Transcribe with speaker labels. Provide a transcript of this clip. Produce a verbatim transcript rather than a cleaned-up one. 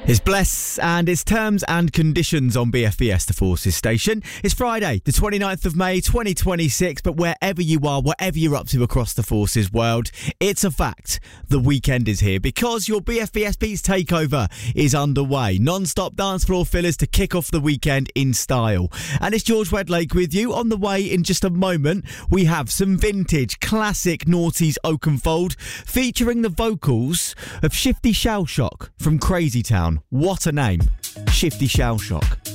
Speaker 1: It's Bless and it's terms and conditions on B F B S, the Forces station. It's Friday, the twenty-ninth of May, twenty twenty-six, but wherever you are, whatever you're up to across the Forces world, it's a fact. The weekend is here because your B F B S Beats takeover is underway. Non-stop dance floor fillers to kick off the weekend in style. And it's George Wedlake with you. On the way in just a moment, we have some vintage classic Naughties Oakenfold featuring the vocals of Shifty Shellshock from Crazy Town. What a name. Shifty Shellshock.